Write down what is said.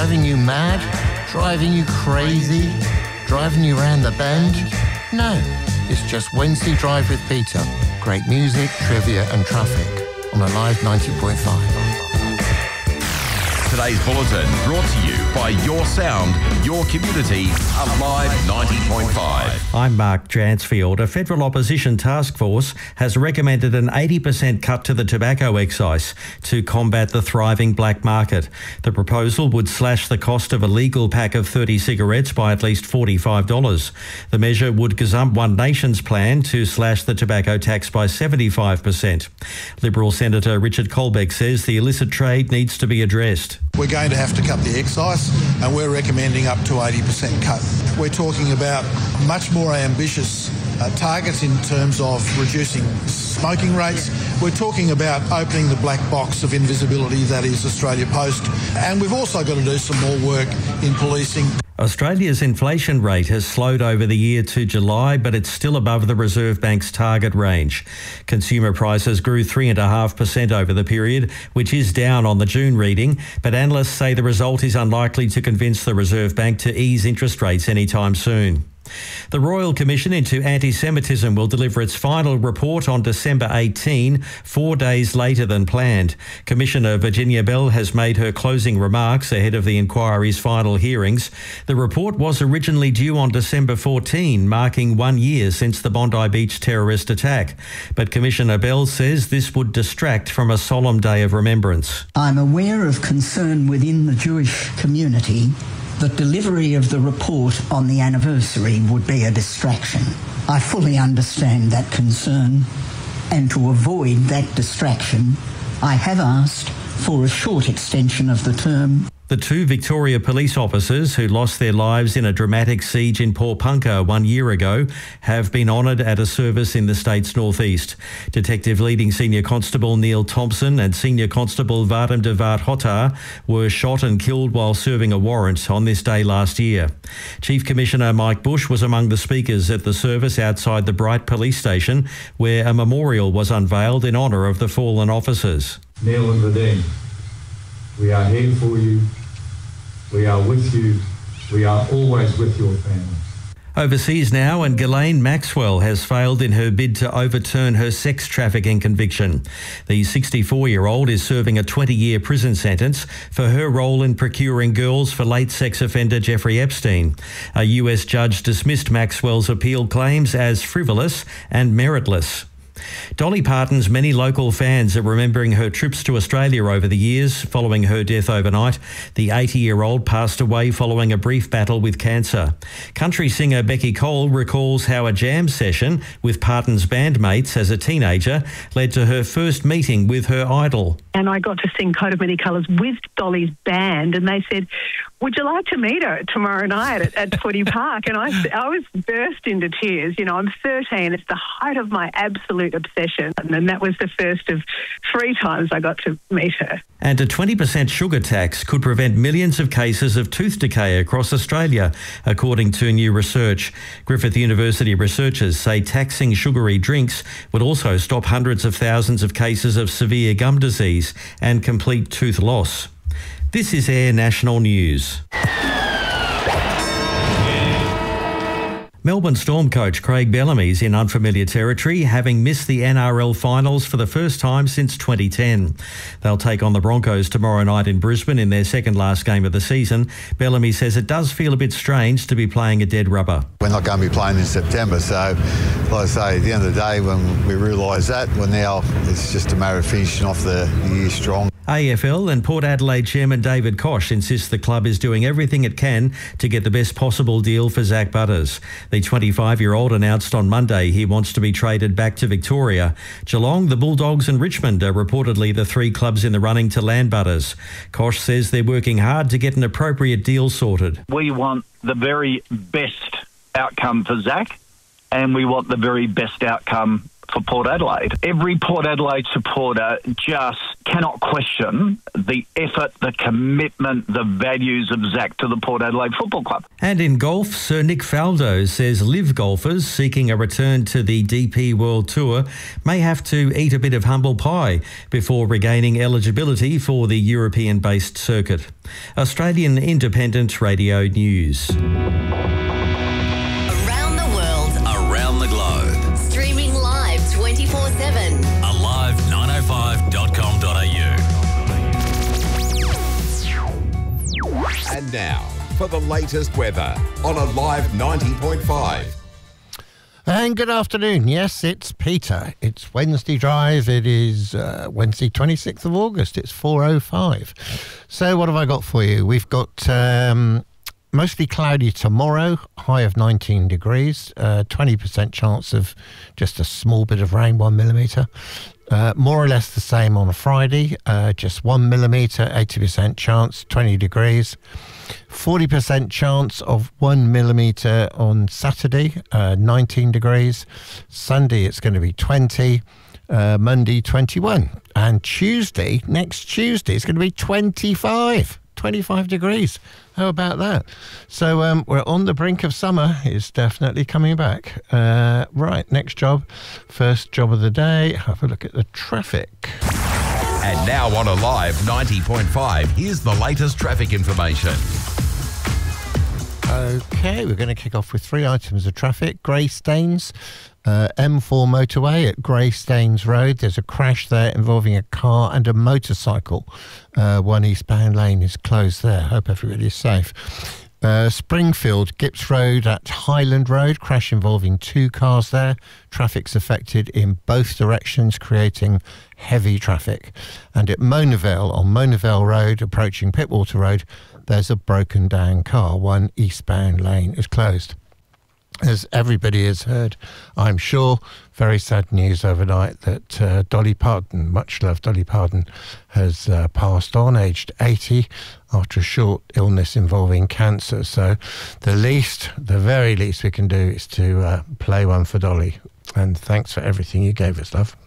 driving you mad? Driving you crazy? Driving you around the bend? No, it's just Wednesday Drive with Peter. Great music, trivia and traffic on Alive 90.5. Today's bulletin brought to you by Your Sound, Your Community, Alive 90.5. I'm Mark Dransfield. A federal opposition task force has recommended an 80% cut to the tobacco excise to combat the thriving black market. The proposal would slash the cost of a legal pack of 30 cigarettes by at least $45. The measure would gazump One Nation's plan to slash the tobacco tax by 75%. Liberal Senator Richard Colbeck says the illicit trade needs to be addressed. We're going to have to cut the excise, and we're recommending up to 80% cut. We're talking about much more ambitious targets in terms of reducing smoking rates. We're talking about opening the black box of invisibility that is Australia Post, and we've also got to do some more work in policing. Australia's inflation rate has slowed over the year to July, but it's still above the Reserve Bank's target range. Consumer prices grew 3.5% over the period, which is down on the June reading, but analysts say the result is unlikely to convince the Reserve Bank to ease interest rates anytime soon. The Royal Commission into Anti-Semitism will deliver its final report on December 18, 4 days later than planned. Commissioner Virginia Bell has made her closing remarks ahead of the inquiry's final hearings. The report was originally due on December 14, marking 1 year since the Bondi Beach terrorist attack. But Commissioner Bell says this would distract from a solemn day of remembrance. I'm aware of concern within the Jewish community that delivery of the report on the anniversary would be a distraction. I fully understand that concern, and to avoid that distraction, I have asked for a short extension of the term. The two Victoria police officers who lost their lives in a dramatic siege in Porepunkah 1 year ago have been honoured at a service in the state's northeast. Detective Leading Senior Constable Neil Thompson and Senior Constable Vadim de Vaart Hotar were shot and killed while serving a warrant on this day last year. Chief Commissioner Mike Bush was among the speakers at the service outside the Bright Police Station, where a memorial was unveiled in honour of the fallen officers. Neil and Vadim, we are here for you. We are with you. We are always with your family. Overseas now, and Ghislaine Maxwell has failed in her bid to overturn her sex trafficking conviction. The 64-year-old is serving a 20-year prison sentence for her role in procuring girls for late sex offender Jeffrey Epstein. A US judge dismissed Maxwell's appeal claims as frivolous and meritless. Dolly Parton's many local fans are remembering her trips to Australia over the years following her death overnight. The 80-year-old passed away following a brief battle with cancer. Country singer Becky Cole recalls how a jam session with Parton's bandmates as a teenager led to her first meeting with her idol. And I got to sing Coat of Many Colours with Dolly's band, and they said, would you like to meet her tomorrow night at Footy Park? And I was burst into tears. You know, I'm 13. It's the height of my absolute obsession. And that was the first of 3 times I got to meet her. And a 20% sugar tax could prevent millions of cases of tooth decay across Australia, according to new research. Griffith University researchers say taxing sugary drinks would also stop hundreds of thousands of cases of severe gum disease and complete tooth loss. This is Air National News. Melbourne Storm coach Craig Bellamy's in unfamiliar territory, having missed the NRL finals for the first time since 2010. They'll take on the Broncos tomorrow night in Brisbane in their second last game of the season. Bellamy says it does feel a bit strange to be playing a dead rubber. We're not going to be playing in September, so like I say, at the end of the day, when we realise that, well, now it's just a matter of finishing off the year strong. AFL and Port Adelaide chairman David Koch insists the club is doing everything it can to get the best possible deal for Zach Butters. The 25-year-old announced on Monday he wants to be traded back to Victoria. Geelong, the Bulldogs and Richmond are reportedly the 3 clubs in the running to land Butters. Koch says they're working hard to get an appropriate deal sorted. We want the very best outcome for Zach, and we want the very best outcome for Port Adelaide. Every Port Adelaide supporter just cannot question the effort, the commitment, the values of Zach to the Port Adelaide Football Club. And in golf, Sir Nick Faldo says live golfers seeking a return to the DP World Tour may have to eat a bit of humble pie before regaining eligibility for the European-based circuit. Australian Independent Radio News. Around the world. Around the globe. Streaming live 24/7. Alive905.com.au. And now, for the latest weather on Alive 90.5. And good afternoon. Yes, it's Peter. It's Wednesday Drive. It is Wednesday, 26th of August. It's 4:05. So what have I got for you? We've got mostly cloudy tomorrow, high of 19 degrees, 20% chance of just a small bit of rain, 1 millimetre. More or less the same on a Friday, just 1 millimetre, 80% chance, 20 degrees. 40% chance of 1 millimetre on Saturday, 19 degrees. Sunday it's going to be 20. Monday 21. And Tuesday, next Tuesday, it's going to be 25 degrees. How about that? So we're on the brink of summer. It's definitely coming back. Right, next job. First job of the day. Have a look at the traffic. And now on Alive 90.5, here's the latest traffic information. Okay, we're going to kick off with 3 items of traffic. Greystanes, M4 motorway at Greystanes Road. There's a crash there involving a car and a motorcycle. One eastbound lane is closed there. Hope everybody's safe. Springfield, Gips Road at Highland Road. Crash involving 2 cars there. Traffic's affected in both directions, creating heavy traffic. And at Monavale, on Monavale Road, approaching Pittwater Road, there's a broken down car. One eastbound lane is closed. As everybody has heard, I'm sure, very sad news overnight that Dolly Parton, much loved Dolly Parton, has passed on, aged 80, after a short illness involving cancer. So the very least we can do is to play one for Dolly. And thanks for everything you gave us, love.